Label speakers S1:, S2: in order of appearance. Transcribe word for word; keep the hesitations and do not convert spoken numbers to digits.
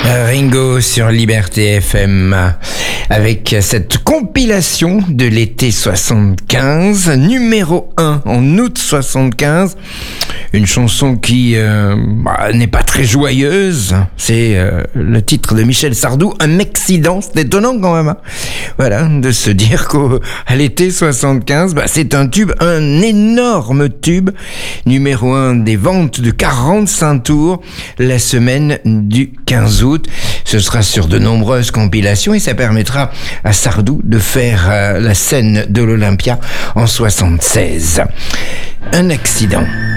S1: Ringo sur Liberté F M avec cette compilation de l'été soixante-quinze, numéro un en août soixante-quinze. Une chanson qui euh, bah, n'est pas très joyeuse. C'est euh, le titre de Michel Sardou, Un accident. C'est étonnant quand même. Hein. Voilà, de se dire qu'à l'été soixante-quinze, bah, c'est un tube, un énorme tube, numéro un des ventes de quarante-cinq tours la semaine du quinze août. Ce sera sur de nombreuses compilations et ça permettra à Sardou de faire euh, la scène de l'Olympia en soixante-seize. Un accident.